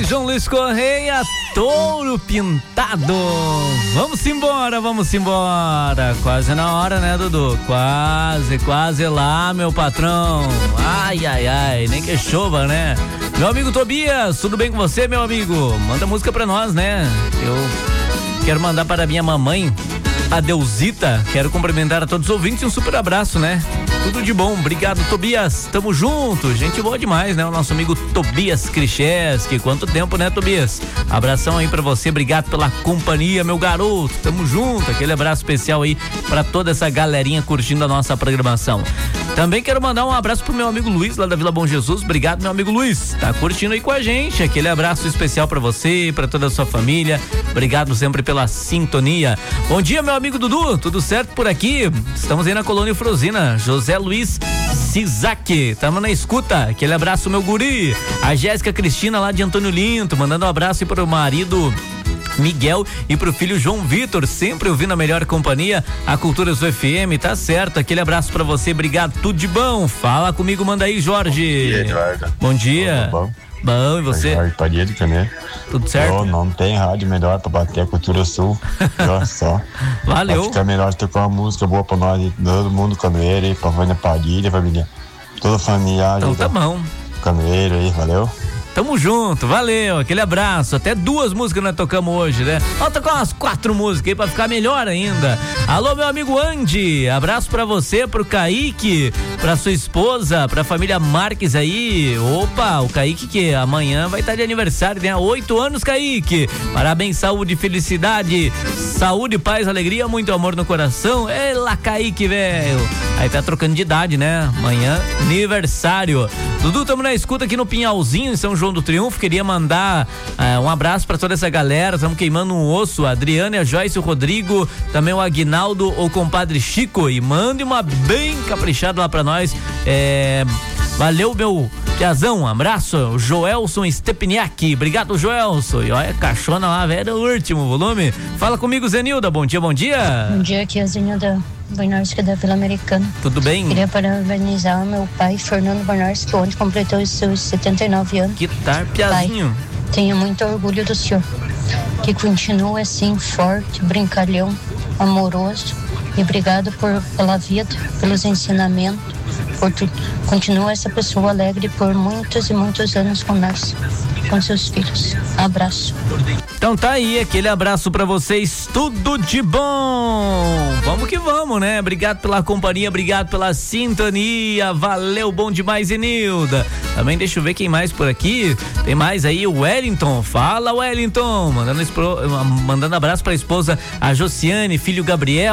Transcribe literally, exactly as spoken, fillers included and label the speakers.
Speaker 1: João Luiz Correia, Touro Pintado. Vamos embora, vamos embora. Quase na hora, né, Dudu? Quase, quase lá, meu patrão. Ai, ai, ai, nem que chova, né? Meu amigo Tobias, tudo bem com você, meu amigo? Manda música pra nós, né? Eu quero mandar para minha mamãe, a Deusita. Quero cumprimentar a todos os ouvintes e um super abraço, né? Tudo de bom, obrigado, Tobias, tamo junto, gente boa demais, né? O nosso amigo Tobias Kricheski, quanto tempo, né, Tobias? Abração aí pra você, obrigado pela companhia, meu garoto, tamo junto, aquele abraço especial aí pra toda essa galerinha curtindo a nossa programação. Também quero mandar um abraço pro meu amigo Luiz, lá da Vila Bom Jesus, obrigado, meu amigo Luiz, tá curtindo aí com a gente, aquele abraço especial pra você, pra toda a sua família, obrigado sempre pela sintonia. Bom dia, meu amigo Dudu, tudo certo por aqui? Estamos aí na Colônia Frosina, José Luiz Sizak, tamo na escuta, aquele abraço, meu guri. A Jéssica Cristina lá de Antônio Linto, mandando um abraço aí pro marido Miguel e pro filho João Vitor, sempre ouvindo a melhor companhia, a Cultura Sul F M, tá certo, aquele abraço pra você, obrigado, tudo de bom. Fala comigo, manda aí, Jorge.
Speaker 2: Bom dia, Eduardo.
Speaker 1: Bom dia.
Speaker 2: Tudo bom?
Speaker 1: Bom, e você?
Speaker 2: Jorge Padilha, né?
Speaker 1: Tudo certo?
Speaker 2: Oh, não tem rádio melhor pra bater a Cultura Sul. Olha só.
Speaker 1: Valeu.
Speaker 2: Vai ficar melhor tocar uma música boa pra nós, todo mundo canoeiro aí, pra Vânia Padilha, família. Toda a família.
Speaker 1: Então tá bom.
Speaker 2: Canoeiro aí, valeu.
Speaker 1: Tamo junto, valeu, aquele abraço. Até duas músicas nós tocamos hoje, né? Vamos tocar umas quatro músicas aí pra ficar melhor ainda. Alô, meu amigo Andy, abraço pra você, pro Kaique, pra sua esposa, pra família Marques aí. Opa, o Kaique que amanhã vai estar de aniversário, né? Oito anos, Kaique. Parabéns, saúde, felicidade, saúde, paz, alegria, muito amor no coração. Ela, Kaique, velho. Aí tá trocando de idade, né? Amanhã, aniversário. Dudu, tamo na escuta aqui no Pinhalzinho, em São João do Triunfo. Queria mandar uh, um abraço pra toda essa galera. Estamos queimando um osso. A Adriana, a Joyce, o Rodrigo, também o Aguinaldo, o compadre Chico. E mande uma bem caprichada lá pra nós. É... Valeu, meu piazão, um abraço, o Joelson Stepniak, obrigado, Joelson, e olha, caixona lá, velho, o último volume. Fala comigo, Zenilda, bom dia, bom dia.
Speaker 3: Bom dia, aqui é a Zenilda Bornarski da Vila Americana.
Speaker 1: Tudo bem?
Speaker 3: Queria parabenizar o meu pai, Fernando Bornarski, onde completou os seus setenta e nove anos.
Speaker 1: Que tar, piazinho.
Speaker 3: Pai, tenho muito orgulho do senhor, que continua assim, forte, brincalhão, amoroso, e obrigado por, pela vida, pelos ensinamentos, por tudo. Continua essa pessoa alegre por muitos e muitos anos com nós, com seus filhos. Abraço.
Speaker 1: Então tá aí, aquele abraço pra vocês, tudo de bom. Vamos que vamos, né? Obrigado pela companhia, obrigado pela sintonia, valeu, bom demais, Enilda. Também deixa eu ver quem mais por aqui. Tem mais aí, o Wellington. Fala, Wellington, mandando, mandando abraço pra esposa, a Josiane, filho Gabriel.